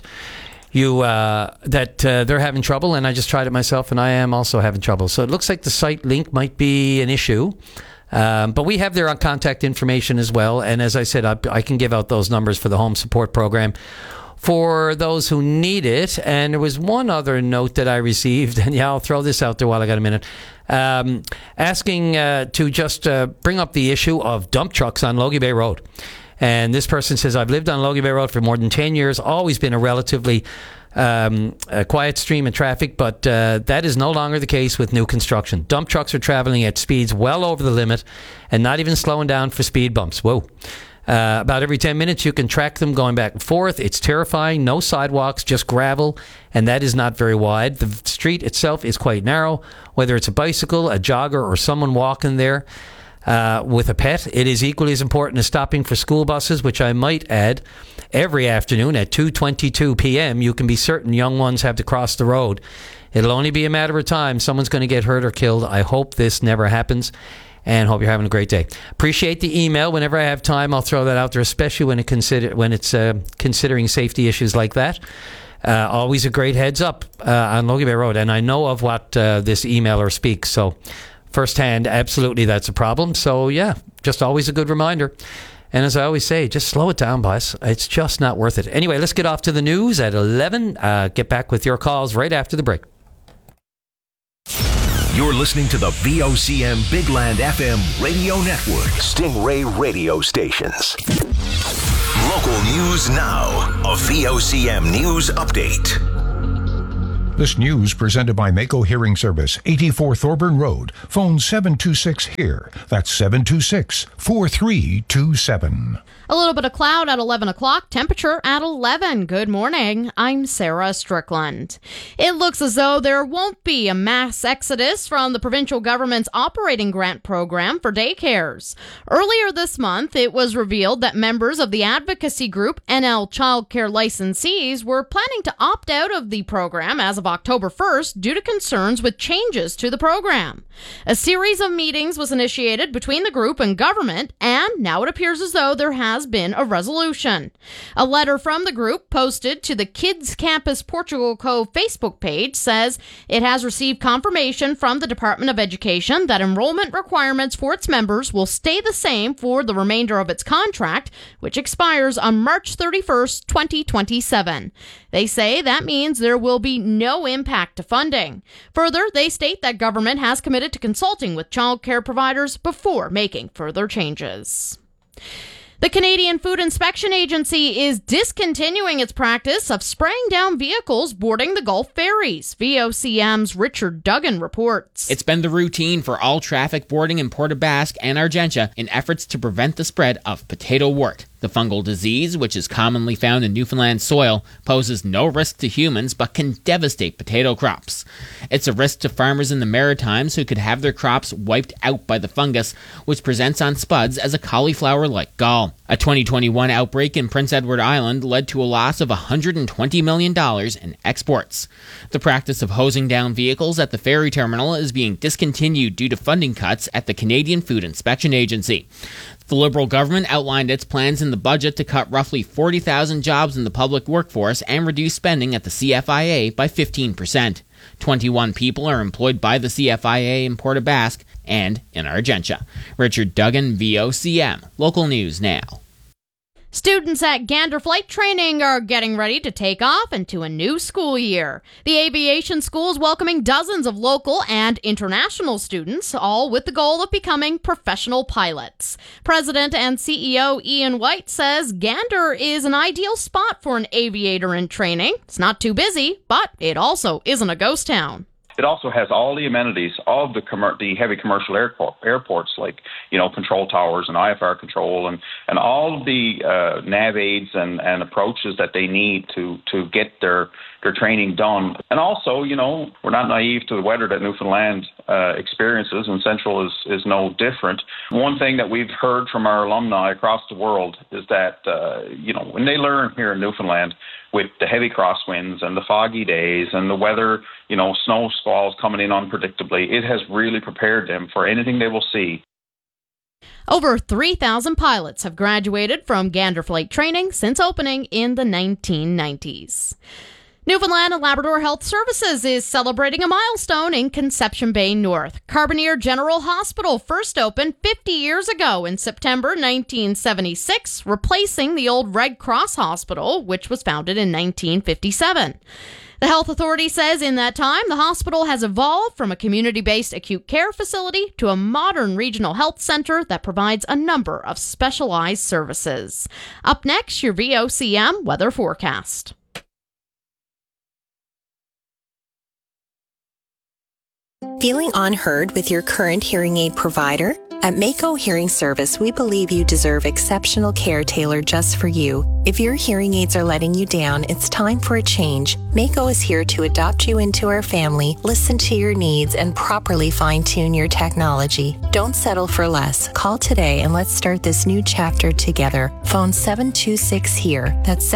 they're having trouble, and I just tried it myself, and I am also having trouble. So it looks like the site link might be an issue. But we have their contact information as well, and as I said, I can give out those numbers for the home support program for those who need it. And there was one other note that I received, and I'll throw this out there while I got a minute, asking to just bring up the issue of dump trucks on Logie Bay Road. And this person says, I've lived on Logie Bay Road for more than 10 years, always been a relatively a quiet stream of traffic, but that is no longer the case with new construction. Dump trucks are traveling at speeds well over the limit and not even slowing down for speed bumps. Whoa. About every 10 minutes you can track them going back and forth. It's terrifying. No sidewalks, just gravel, and that is not very wide. The street itself is quite narrow. Whether it's a bicycle, a jogger, or someone walking there with a pet, it is equally as important as stopping for school buses, which I might add, every afternoon at 2:22 p.m. you can be certain young ones have to cross the road. It'll only be a matter of time. Someone's going to get hurt or killed. I hope this never happens, and hope you're having a great day. Appreciate the email. Whenever I have time, I'll throw that out there, especially when it's considering safety issues like that. Always a great heads up on Logie Bay Road, and I know of what this emailer speaks, so firsthand, absolutely that's a problem. So yeah, just always a good reminder. And as I always say, just slow it down, boss. It's just not worth it. Anyway, let's get off to the news at 11. Get back with your calls right after the break. You're listening to the VOCM Big Land FM radio network. Stingray radio stations. Local news now. A VOCM news update. This news presented by Mako Hearing Service, 84 Thorburn Road. Phone 726-HEAR. That's 726-4327. A little bit of cloud at 11 o'clock, temperature at 11. Good morning. I'm Sarah Strickland. It looks as though there won't be a mass exodus from the provincial government's operating grant program for daycares. Earlier this month, it was revealed that members of the advocacy group NL Childcare Licensees were planning to opt out of the program as of October 1st due to concerns with changes to the program. A series of meetings was initiated between the group and government, and now it appears as though there has been a resolution. A letter from the group posted to the Kids Campus Portugal Cove Facebook page says it has received confirmation from the Department of Education that enrollment requirements for its members will stay the same for the remainder of its contract, which expires on March 31st, 2027. They say that means there will be no impact to funding. Further, they state that government has committed to consulting with childcare providers before making further changes. The Canadian Food Inspection Agency is discontinuing its practice of spraying down vehicles boarding the Gulf ferries. VOCM's Richard Duggan reports. It's been the routine for all traffic boarding in Port aux Basques and Argentia in efforts to prevent the spread of potato wort. The fungal disease, which is commonly found in Newfoundland soil, poses no risk to humans but can devastate potato crops. It's a risk to farmers in the Maritimes who could have their crops wiped out by the fungus, which presents on spuds as a cauliflower-like gall. A 2021 outbreak in Prince Edward Island led to a loss of $120 million in exports. The practice of hosing down vehicles at the ferry terminal is being discontinued due to funding cuts at the Canadian Food Inspection Agency. The Liberal government outlined its plans in the budget to cut roughly 40,000 jobs in the public workforce and reduce spending at the CFIA by 15%. 21 people are employed by the CFIA in Port aux Basques and in Argentia. Richard Duggan, VOCM. Local news now. Students at Gander Flight Training are getting ready to take off into a new school year. The aviation school is welcoming dozens of local and international students, all with the goal of becoming professional pilots. President and CEO Ian White says Gander is an ideal spot for an aviator in training. It's not too busy, but it also isn't a ghost town. It also has all the amenities of the heavy commercial airports, like, control towers and IFR control and all of the nav aids and approaches that they need to get their training done. And also, we're not naive to the weather that Newfoundland experiences, and Central is no different. One thing that we've heard from our alumni across the world is that, when they learn here in Newfoundland, with the heavy crosswinds and the foggy days and the weather, snow squalls coming in unpredictably, it has really prepared them for anything they will see. Over 3,000 pilots have graduated from Gander Flight Training since opening in the 1990s. Newfoundland and Labrador Health Services is celebrating a milestone in Conception Bay North. Carbonear General Hospital first opened 50 years ago in September 1976, replacing the old Red Cross Hospital, which was founded in 1957. The health authority says in that time, the hospital has evolved from a community-based acute care facility to a modern regional health center that provides a number of specialized services. Up next, your VOCM weather forecast. Feeling unheard with your current hearing aid provider? At Mako Hearing Service, we believe you deserve exceptional care tailored just for you. If your hearing aids are letting you down, it's time for a change. Mako is here to adopt you into our family, listen to your needs, and properly fine-tune your technology. Don't settle for less. Call today and let's start this new chapter together. Phone 726-HEAR. That's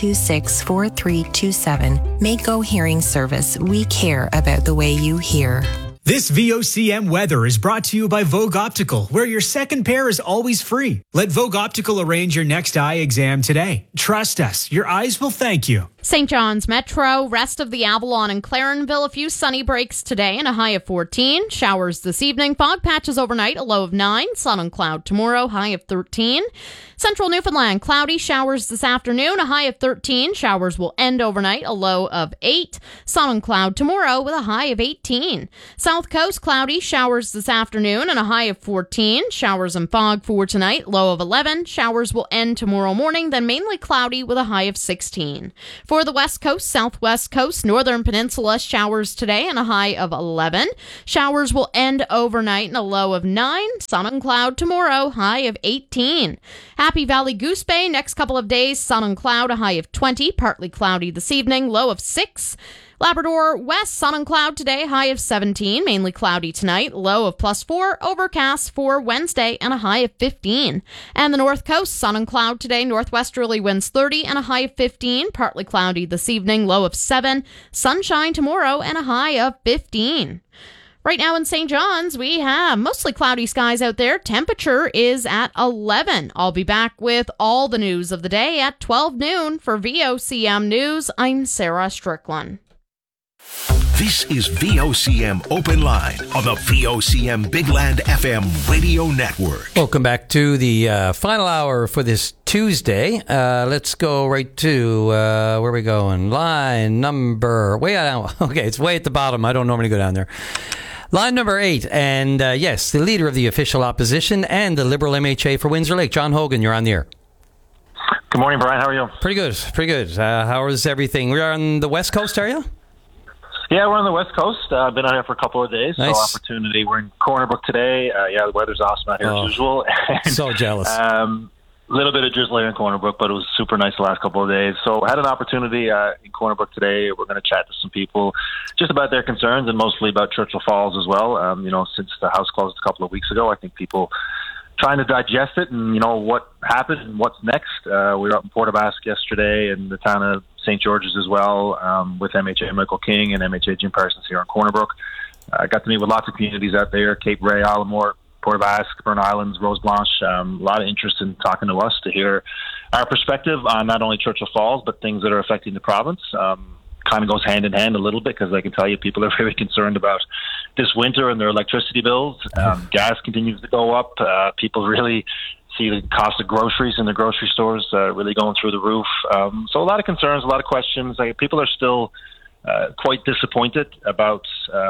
726-4327. Mako Hearing Service. We care about the way you hear. This VOCM weather is brought to you by Vogue Optical, where your second pair is always free. Let Vogue Optical arrange your next eye exam today. Trust us, your eyes will thank you. St. John's Metro, rest of the Avalon and Clarenville, a few sunny breaks today and a high of 14. Showers this evening, fog patches overnight, a low of 9. Sun and cloud tomorrow, high of 13. Central Newfoundland, cloudy, showers this afternoon, a high of 13. Showers will end overnight, a low of 8. Sun and cloud tomorrow with a high of 18. South Coast, cloudy, showers this afternoon and a high of 14. Showers and fog for tonight, low of 11. Showers will end tomorrow morning, then mainly cloudy with a high of 16. For the West Coast, Southwest Coast, Northern Peninsula, showers today and a high of 11. Showers will end overnight and a low of 9. Sun and cloud tomorrow, high of 18. Happy Valley Goose Bay, next couple of days, sun and cloud, a high of 20. Partly cloudy this evening, low of 6. Labrador West, sun and cloud today, high of 17. Mainly cloudy tonight, low of +4. Overcast for Wednesday and a high of 15. And the North Coast, sun and cloud today, northwesterly winds 30 and a high of 15. Partly cloudy this evening, low of 7. Sunshine tomorrow and a high of 15. Right now in St. John's, we have mostly cloudy skies out there. Temperature is at 11. I'll be back with all the news of the day at 12 noon. For VOCM News, I'm Sarah Strickland. This is VOCM Open Line on the VOCM Big Land FM radio network. Welcome back to the final hour for this Tuesday. Let's go right to, where are we going? Line number, way out. Okay, it's way at the bottom. I don't normally go down there. Line number 8, and yes, the leader of the official opposition and the Liberal MHA for Windsor Lake, John Hogan, you're on the air. Good morning, Brian. How are you? Pretty good. How is everything? We're on the West Coast, are you? Yeah, we're on the West Coast. I've been out here for a couple of days, nice. So opportunity. We're in Corner Brook today. The weather's awesome out here as usual. So jealous. A little bit of drizzle here in Corner Brook, but it was super nice the last couple of days. So I had an opportunity in Corner Brook today. We're going to chat to some people just about their concerns and mostly about Churchill Falls as well. Since the house closed a couple of weeks ago, I think people trying to digest it and, what happened and what's next. We were up in Port aux Basques yesterday and the town of St. George's as well with MHA Michael King and MHA Jim Parsons here in Corner Brook. I got to meet with lots of communities out there, Cape Ray, Islamore, Port aux Basques, Burn Islands, Rose Blanche. A lot of interest in talking to us to hear our perspective on not only Churchill Falls, but things that are affecting the province. Kind of goes hand in hand a little bit because I can tell you people are very concerned about this winter and their electricity bills. Gas continues to go up. People really see the cost of groceries in the grocery stores really going through the roof. So a lot of concerns, a lot of questions. People are still quite disappointed about,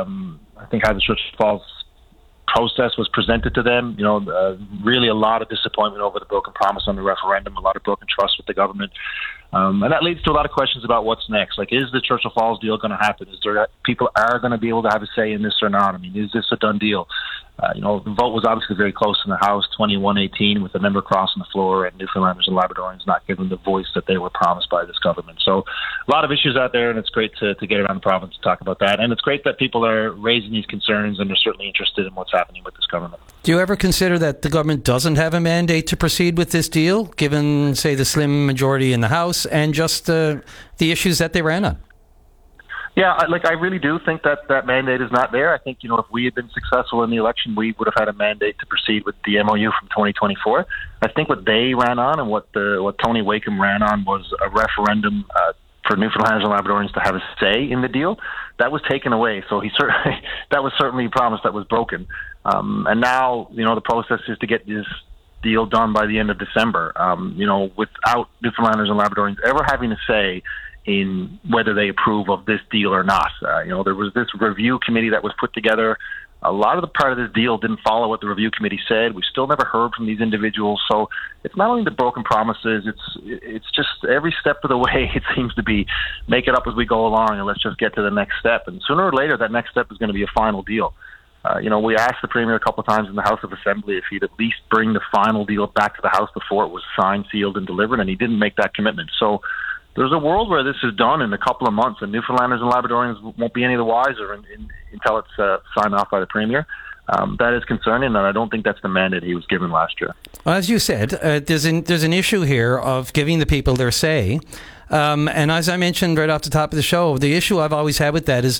I think, how the Churchill Falls process was presented to them. Really a lot of disappointment over the broken promise on the referendum, a lot of broken trust with the government. And that leads to a lot of questions about what's next. Like, is the Churchill Falls deal going to happen? Is there people are going to be able to have a say in this or not? I mean, is this a done deal? The vote was obviously very close in the House, 21-18, with a member crossing the floor and Newfoundlanders and Labradorians not given the voice that they were promised by this government. So a lot of issues out there, and it's great to get around the province to talk about that. And it's great that people are raising these concerns and are certainly interested in what's happening with this government. Do you ever consider that the government doesn't have a mandate to proceed with this deal, given, say, the slim majority in the House and just the issues that they ran on? Yeah, I really do think that mandate is not there. I think, if we had been successful in the election, we would have had a mandate to proceed with the MOU from 2024. I think what they ran on and what Tony Wakeham ran on was a referendum for Newfoundlanders and Labradorians to have a say in the deal. That was taken away. So that was certainly a promise that was broken. And now, the process is to get this deal done by the end of December, without Newfoundlanders and Labradorians ever having a say in whether they approve of this deal or not. There was this review committee that was put together. A lot of the part of this deal didn't follow what the review committee said. We still never heard from these individuals. So it's not only the broken promises, it's just every step of the way it seems to be make it up as we go along and let's just get to the next step. And sooner or later, that next step is going to be a final deal. We asked the Premier a couple of times in the House of Assembly if he'd at least bring the final deal back to the House before it was signed, sealed, and delivered, and he didn't make that commitment. So there's a world where this is done in a couple of months, and Newfoundlanders and Labradorians won't be any the wiser until it's signed off by the Premier. That is concerning, and I don't think that's the mandate he was given last year. Well, as you said, there's an issue here of giving the people their say. And as I mentioned right off the top of the show, the issue I've always had with that is,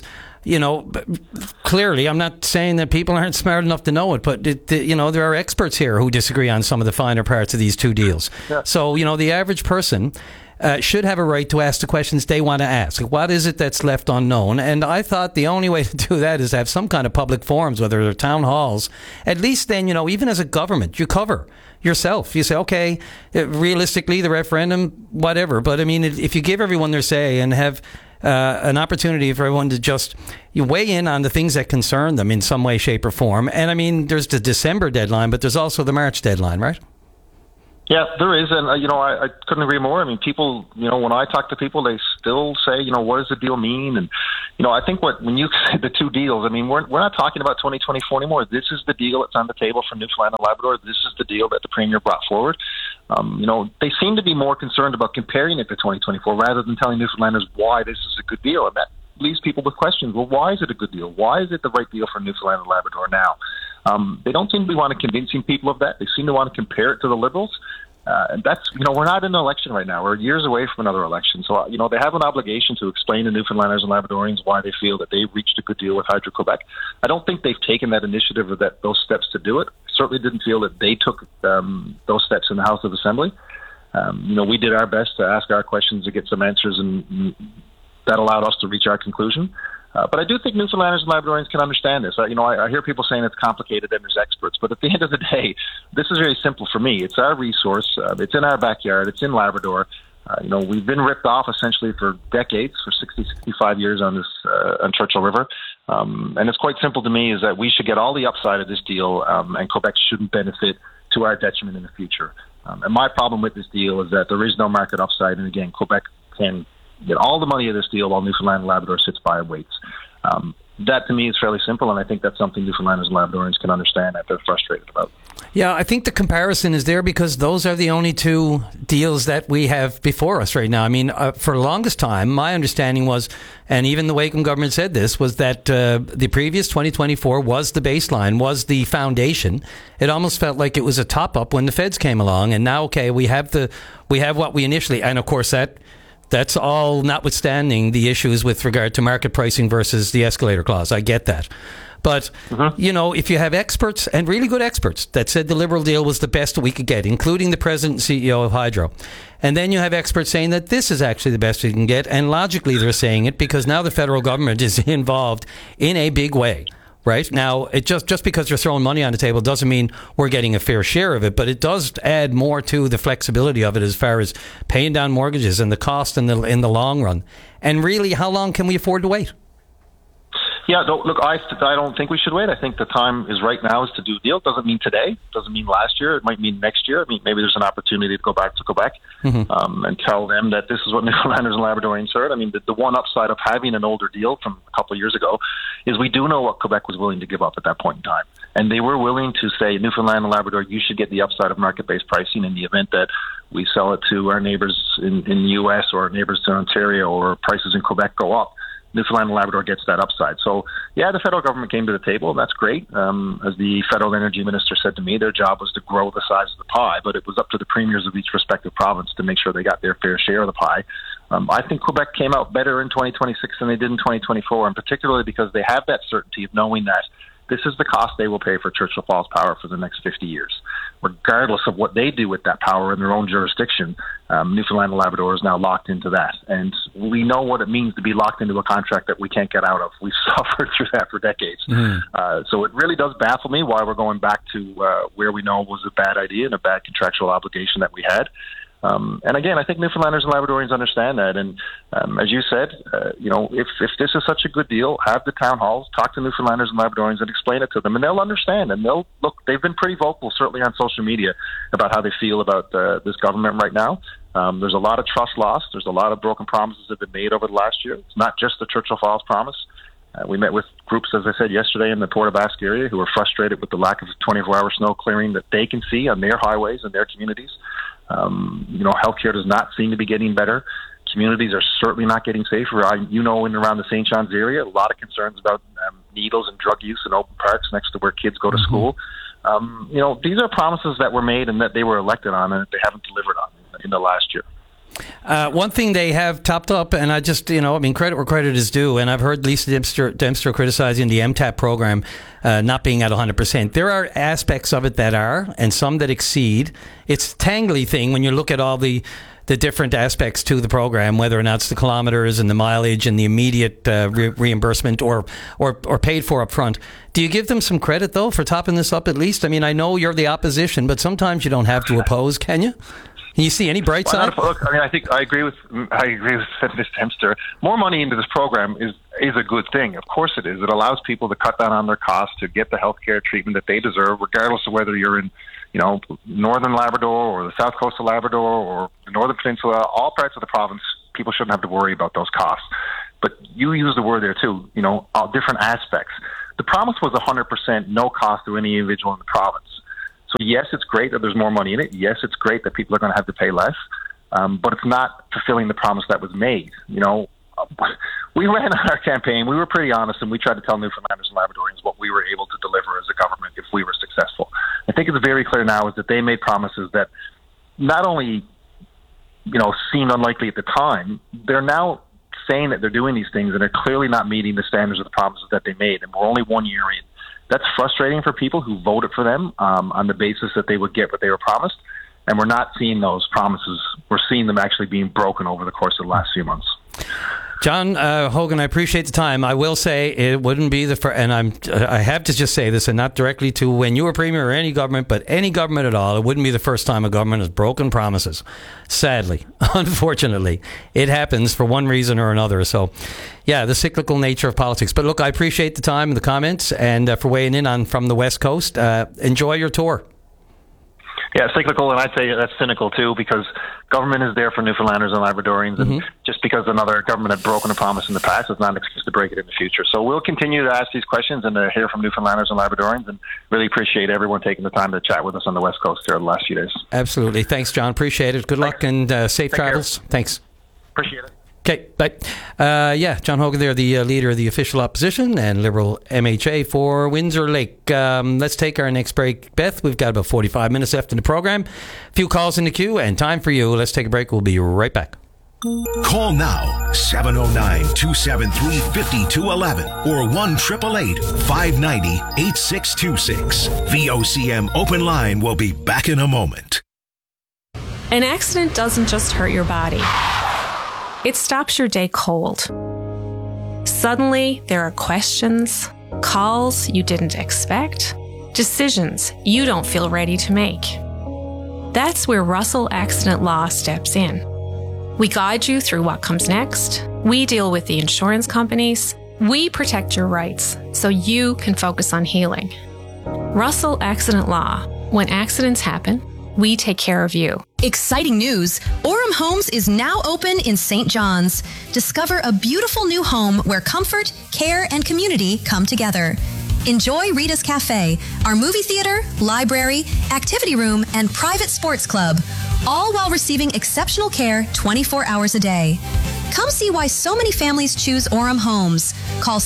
clearly, I'm not saying that people aren't smart enough to know it, but there are experts here who disagree on some of the finer parts of these two deals. Yeah. So, the average person, should have a right to ask the questions they want to ask. What is it that's left unknown? And I thought the only way to do that is have some kind of public forums, whether they're town halls. At least then, even as a government, you cover yourself. You say, okay, realistically, the referendum, whatever. But I mean, if you give everyone their say and have an opportunity for everyone to just weigh in on the things that concern them in some way, shape, or form. And I mean, there's the December deadline, but there's also the March deadline, right? Yeah, there is, and I couldn't agree more. I mean, people, when I talk to people, they still say, what does the deal mean? And I think when you say the two deals, I mean, we're not talking about 2024 anymore. This is the deal that's on the table for Newfoundland and Labrador. This is the deal that the Premier brought forward. They seem to be more concerned about comparing it to 2024 rather than telling Newfoundlanders why this is a good deal, and that leaves people with questions. Well, why is it a good deal? Why is it the right deal for Newfoundland and Labrador now? They don't seem to want to convincing people of that. They seem to want to compare it to the Liberals. And that's, we're not in an election right now. We're years away from another election. So, they have an obligation to explain to Newfoundlanders and Labradorians why they feel that they've reached a good deal with Hydro-Quebec. I don't think they've taken that initiative or those steps to do it. Certainly didn't feel that they took those steps in the House of Assembly. We did our best to ask our questions to get some answers, and that allowed us to reach our conclusion. But I do think Newfoundlanders and Labradorians can understand this. I hear people saying it's complicated and there's experts, but at the end of the day, this is very simple for me. It's our resource. It's in our backyard. It's in Labrador. We've been ripped off essentially for decades, for 60, 65 years on Churchill River. And it's quite simple to me is that we should get all the upside of this deal, and Quebec shouldn't benefit to our detriment in the future. And my problem with this deal is that there is no market upside. And again, Quebec can get all the money of this deal while Newfoundland and Labrador sits by and waits. That to me is fairly simple, and I think that's something Newfoundlanders and Labradorians can understand that they're frustrated about. Yeah, I think the comparison is there because those are the only two deals that we have before us right now. I mean, for the longest time, my understanding was, and even the Wakeham government said this, was that the previous 2024 was the baseline, was the foundation. It almost felt like it was a top-up when the feds came along, and now, okay, we have what we initially, and of course that's all notwithstanding the issues with regard to market pricing versus the escalator clause. I get that. But, if you have experts, and really good experts, that said the Liberal deal was the best we could get, including the president and CEO of Hydro, and then you have experts saying that this is actually the best we can get, and logically they're saying it because now the federal government is involved in a big way. Right now, it just because you're throwing money on the table doesn't mean we're getting a fair share of it, but it does add more to the flexibility of it as far as paying down mortgages and the cost in the long run. And really, how long can we afford to wait? Yeah, look, I don't think we should wait. I think the time is right now is to do the deal. It doesn't mean today. It doesn't mean last year. It might mean next year. I mean, maybe there's an opportunity to go back to Quebec and tell them that this is what Newfoundlanders and Labradorians heard. I mean, the one upside of having an older deal from a couple of years ago is we do know what Quebec was willing to give up at that point in time. And they were willing to say, Newfoundland and Labrador, you should get the upside of market-based pricing in the event that we sell it to our neighbors in the U.S. or our neighbors in Ontario, or prices in Quebec go up. Newfoundland and Labrador gets that upside. So, yeah, the federal government came to the table, and that's great. As the federal energy minister said to me, their job was to grow the size of the pie, but it was up to the premiers of each respective province to make sure they got their fair share of the pie. I think Quebec came out better in 2026 than they did in 2024, and particularly because they have that certainty of knowing that this is the cost they will pay for Churchill Falls Power for the next 50 years. Regardless of what they do with that power in their own jurisdiction, Newfoundland and Labrador is now locked into that. And we know what it means to be locked into a contract that we can't get out of. We've suffered through that for decades. So it really does baffle me why we're going back to where we know was a bad idea and a bad contractual obligation that we had. And again, I think Newfoundlanders and Labradorians understand that. And as you said, if this is such a good deal, have the town halls, talk to Newfoundlanders and Labradorians and explain it to them, and they'll understand. And they'll look. They've been pretty vocal, certainly on social media, about how they feel about this government right now. There's a lot of trust lost. There's a lot of broken promises that have been made over the last year. It's not just the Churchill Falls promise. We met with groups, as I said yesterday, in the Port of Basque area who are frustrated with the lack of 24-hour snow clearing that they can see on their highways and their communities. Healthcare does not seem to be getting better. Communities are certainly not getting safer. In and around the St. John's area, a lot of concerns about needles and drug use in open parks next to where kids go to school. These are promises that were made and that they were elected on and that they haven't delivered on in the last year. One thing they have topped up, and I just, credit where credit is due, and I've heard Lisa Dempster criticizing the MTAP program not being at 100%. There are aspects of it that are, and some that exceed. It's a tangly thing when you look at all the the different aspects to the program, whether or not it's the kilometers and the mileage and the immediate reimbursement or paid for up front. Do you give them some credit, though, for topping this up at least? I mean, I know you're the opposition, but sometimes you don't have to oppose, can you? Can you see any bright side? Look, I mean, I think I agree with Mr. Dempster. More money into this program is a good thing. Of course it is. It allows people to cut down on their costs to get the healthcare treatment that they deserve, regardless of whether you're in, northern Labrador or the south coast of Labrador or the northern peninsula. All parts of the province, people shouldn't have to worry about those costs. But you use the word there too. All different aspects. The promise was 100% no cost to any individual in the province. So yes, it's great that there's more money in it. Yes, it's great that people are going to have to pay less, but it's not fulfilling the promise that was made. We ran our campaign. We were pretty honest, and we tried to tell Newfoundlanders and Labradorians what we were able to deliver as a government if we were successful. I think it's very clear now is that they made promises that not only, seemed unlikely at the time, they're now saying that they're doing these things and they're clearly not meeting the standards of the promises that they made, and we're only 1 year in. That's frustrating for people who voted for them on the basis that they would get what they were promised. And we're not seeing those promises. We're seeing them actually being broken over the course of the last few months. John Hogan, I appreciate the time. I will say it wouldn't be the first, and I have to just say this, and not directly to when you were Premier or any government, but any government at all, it wouldn't be the first time a government has broken promises. Sadly, unfortunately, it happens for one reason or another. So, yeah, the cyclical nature of politics. But look, I appreciate the time and the comments, and for weighing in on from the West Coast. Enjoy your tour. Yeah, cyclical, and I'd say that's cynical too, because government is there for Newfoundlanders and Labradorians, and just because another government had broken a promise in the past is not an excuse to break it in the future. So we'll continue to ask these questions and to hear from Newfoundlanders and Labradorians, and really appreciate everyone taking the time to chat with us on the West Coast here the last few days. Absolutely. Thanks, John. Appreciate it. Good luck and safe travels. Care. Thanks. Appreciate it. Okay, bye. John Hogan there, the leader of the official opposition and Liberal MHA for Windsor Lake. Let's take our next break. Beth, we've got about 45 minutes left in the program. A few calls in the queue and time for you. Let's take a break. We'll be right back. Call now, 709-273-5211 or 1-888-590-8626. VOCM Open Line will be back in a moment. An accident doesn't just hurt your body. It stops your day cold. Suddenly, there are questions, calls you didn't expect, decisions you don't feel ready to make. That's where Russell Accident Law steps in. We guide you through what comes next. We deal with the insurance companies. We protect your rights so you can focus on healing. Russell Accident Law. When accidents happen, we take care of you. Exciting news! Orem Homes is now open in St. John's. Discover a beautiful new home where comfort, care, and community come together. Enjoy Rita's Cafe, our movie theater, library, activity room, and private sports club, all while receiving exceptional care 24 hours a day. Come see why so many families choose Orem Homes. Call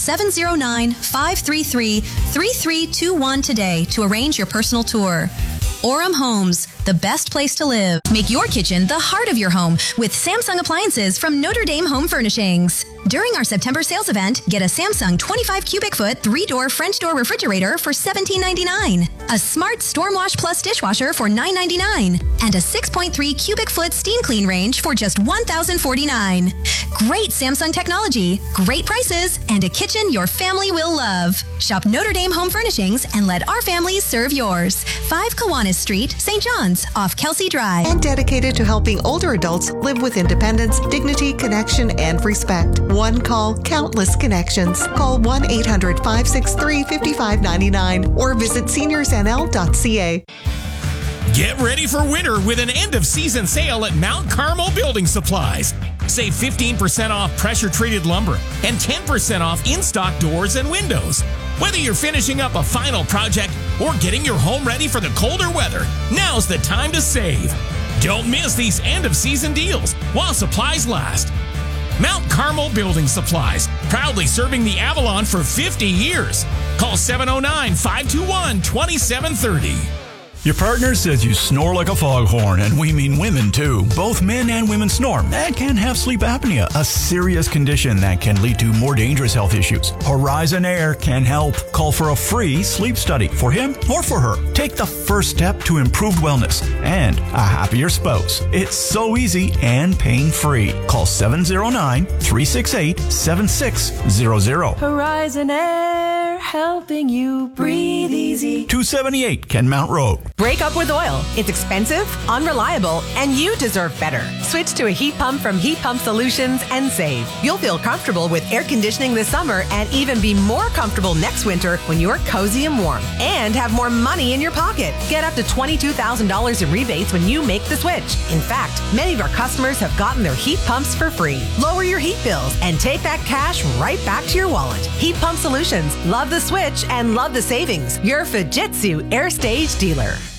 709-533-3321 today to arrange your personal tour. Orem Homes, the best place to live. Make your kitchen the heart of your home with Samsung appliances from Notre Dame Home Furnishings. During our September sales event, get a Samsung 25 cubic foot 3-door French door refrigerator for $17.99, a Smart Stormwash Plus dishwasher for $9.99, and a 6.3 cubic foot steam clean range for just $1,049. Great Samsung technology, great prices, and a kitchen your family will love. Shop Notre Dame Home Furnishings and let our families serve yours. 5 Kiwanis Street, St. John's, off Kelsey Drive. And dedicated to helping older adults live with independence, dignity, connection, and respect. One call, countless connections. Call 1-800-563-5599 or visit seniorsnl.ca. Get ready for winter with an end-of-season sale at Mount Carmel Building Supplies. Save 15% off pressure-treated lumber and 10% off in-stock doors and windows. Whether you're finishing up a final project or getting your home ready for the colder weather, now's the time to save. Don't miss these end-of-season deals while supplies last. Mount Carmel Building Supplies, proudly serving the Avalon for 50 years. Call 709-521-2730. Your partner says you snore like a foghorn, and we mean women too. Both men and women snore and can have sleep apnea, a serious condition that can lead to more dangerous health issues. Horizon Air can help. Call for a free sleep study for him or for her. Take the first step to improved wellness and a happier spouse. It's so easy and pain-free. Call 709-368-7600. Horizon Air, helping you breathe easy. 278 Kenmount Road. Break up with oil. It's expensive, unreliable, and you deserve better. Switch to a heat pump from Heat Pump Solutions and save. You'll feel comfortable with air conditioning this summer and even be more comfortable next winter when you're cozy and warm. And have more money in your pocket. Get up to $22,000 in rebates when you make the switch. In fact, many of our customers have gotten their heat pumps for free. Lower your heat bills and take that cash right back to your wallet. Heat Pump Solutions. Love the switch and love the savings. Your Fujitsu Air Stage dealer.